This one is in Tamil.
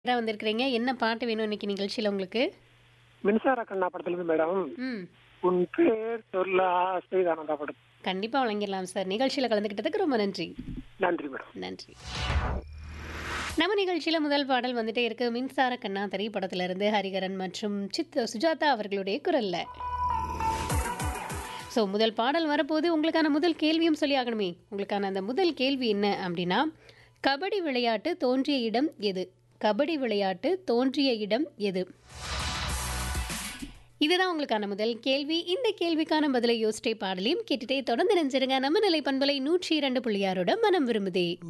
நேரா வந்திருக்கிறீங்க. என்ன பாட்டு வேணும் இன்னைக்கு நிகழ்ச்சியில உங்களுக்கு? மின்சார கண்ணா படத்துலேருந்து மேடம், ம். உன் பேர் சொல்ல ஆசைதான் அந்த படம். கண்டிப்பா வழங்கிடலாம் சார். நிகழ்ச்சியில கலந்துக்கிட்டதுக்கு ரொம்ப நன்றி. நன்றி மேடம். நன்றி. நம்ம நிகழ்ச்சியில முதல் பாடல் வந்துட்டே இருக்கு. மின்சார கண்ணா திரைப்படத்திலிருந்து ஹரிகரன் மற்றும் சுஜாதா அவர்களுடைய குரல்ல. ஸோ முதல் பாடல் வரப்போது உங்களுக்கான முதல் கேள்வியும் சொல்லி ஆகணுமே. உங்களுக்கான அந்த முதல் கேள்வி என்ன அப்படின்னா, கபடி விளையாட்டு தோன்றிய இடம் எது? கபடி விளையாட்டு தோன்றிய இடம் எது? இதுதான் உங்களுக்கான முதல் கேள்வி. இந்த கேள்விக்கான பதிலை யோசிச்சே பாடலையும் கேட்டுட்டே தொடர்ந்து நினைச்சிருங்க. நம்ம நிலை பண்பலை 102.6 மனம் விரும்புதே.